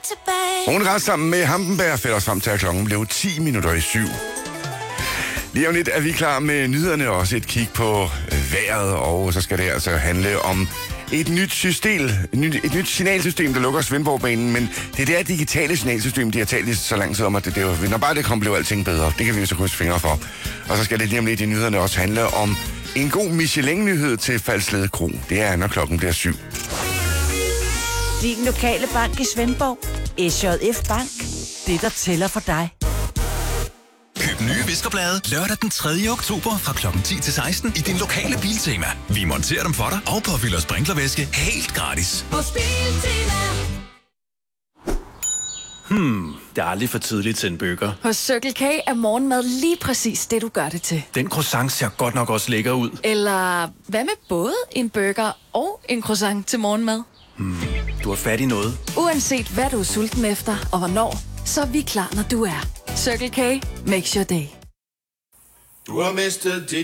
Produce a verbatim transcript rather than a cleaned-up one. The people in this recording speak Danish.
tilbage. Hun rejste sammen med Hampenberg, fælder os frem til, at klokken blev ti minutter i syv. Lige om lidt er vi klar med nyhederne og også et kig på vejret, og så skal det altså handle om et nyt system, et nyt, et nyt signalsystem, der lukker Svendborgbanen, men det er det her digitale signalsystem, de har talt så lang tid om, at det, det, når bare det kom, blev alting bedre. Det kan vi jo så krydse fingre for. Og så skal det lige om lidt i nyhederne også handle om en god Michelin-nyhed til Falslede Kro. Det er, når klokken bliver syv. Din lokale bank i Svendborg. S J F Bank. Det, der tæller for dig. Køb nye viskerblade lørdag den tredje oktober fra klokken ti til seksten i din lokale Biltema. Vi monterer dem for dig og påfylder sprinklervæske helt gratis. Hos Biltema. Hmm, det er aldrig for tidligt til en burger. Hos Circle K er morgenmad lige præcis det, du gør det til. Den croissant ser godt nok også lækker ud. Eller hvad med både en burger og en croissant til morgenmad? Hmm, du har fat i noget. Uanset hvad du er sulten efter og hvornår, så er vi klar, når du er. Circle K makes your day. Du har mistet dit